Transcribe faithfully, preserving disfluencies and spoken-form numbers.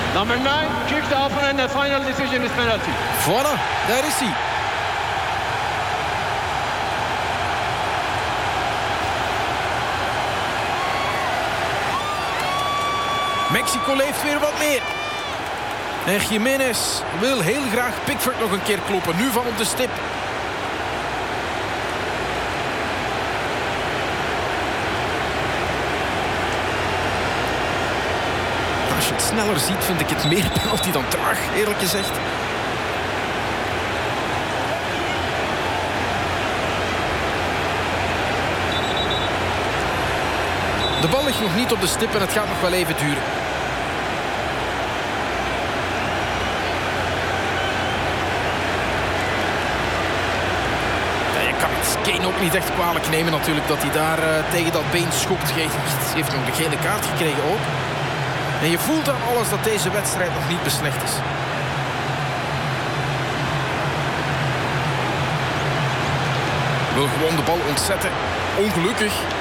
Number nine kicked off and the final decision is penalty. Voilà, daar is hij. Mexico leeft weer wat meer. En Jiménez wil heel graag Pickford nog een keer kloppen. Nu van op de stip. Als je het sneller ziet, vind ik het meer penalty dan traag, eerlijk gezegd. De bal ligt nog niet op de stip en het gaat nog wel even duren. Ja, je kan het Kane ook niet echt kwalijk nemen natuurlijk dat hij daar uh, tegen dat been schopt. Hij heeft nog de gele kaart gekregen ook. En je voelt aan alles dat deze wedstrijd nog niet beslecht is. Wil gewoon de bal ontzetten. Ongelukkig.